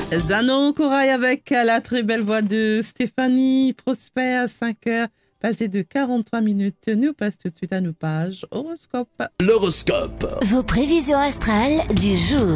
Zano Corail avec la très belle voix de Stéphanie Prosper à 5h, passé de 43 minutes. Nous passe tout de suite à nos pages horoscope. L'horoscope. Vos prévisions astrales du jour.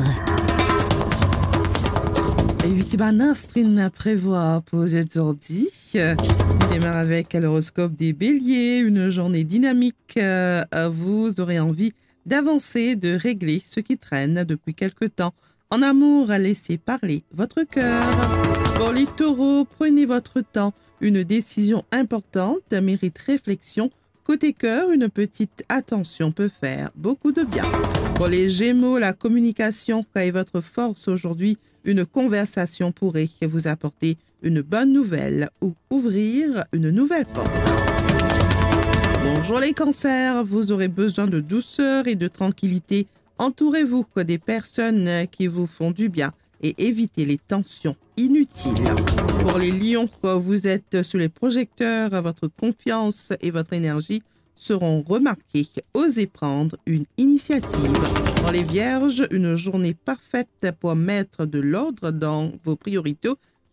Et Wikibanastrin prévoit pour aujourd'hui. On démarre avec l'horoscope des béliers, une journée dynamique. Vous aurez envie d'avancer, de régler ce qui traîne depuis quelque temps. En amour, laissez parler votre cœur. Pour les taureaux, prenez votre temps. Une décision importante mérite réflexion. Côté cœur, une petite attention peut faire beaucoup de bien. Pour les gémeaux, la communication est votre force aujourd'hui. Une conversation pourrait vous apporter une bonne nouvelle ou ouvrir une nouvelle porte. Bonjour les cancers, vous aurez besoin de douceur et de tranquillité. Entourez-vous des personnes qui vous font du bien et évitez les tensions inutiles. Pour les lions, vous êtes sous les projecteurs, votre confiance et votre énergie seront remarquées. Osez prendre une initiative. Pour les vierges, une journée parfaite pour mettre de l'ordre dans vos priorités.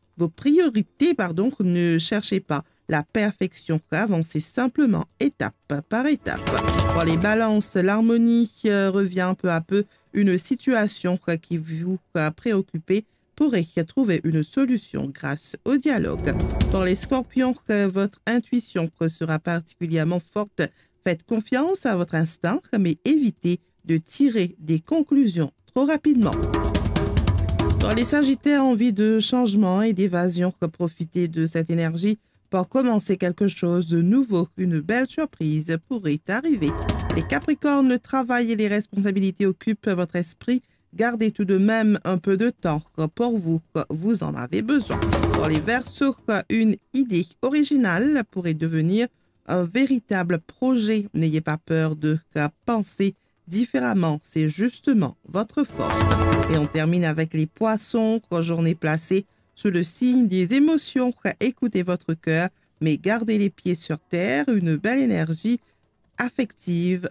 Ne cherchez pas la perfection, avancez simplement étape par étape. Pour les balances, l'harmonie revient peu à peu. Une situation qui vous préoccupe pourrait trouver une solution grâce au dialogue. Pour les scorpions, votre intuition sera particulièrement forte. Faites confiance à votre instinct, mais évitez de tirer des conclusions trop rapidement. Pour les sagittaires, envie de changement et d'évasion, profitez de cette énergie pour commencer quelque chose de nouveau. Une belle surprise pourrait arriver. Les capricornes, le travail et les responsabilités occupent votre esprit. Gardez tout de même un peu de temps pour vous, vous en avez besoin. Pour les verseaux, une idée originale pourrait devenir un véritable projet. N'ayez pas peur de penser différemment, c'est justement votre force. Et on termine avec les poissons, journée placée sous le signe des émotions. Écoutez votre cœur, mais gardez les pieds sur terre. Une belle énergie affective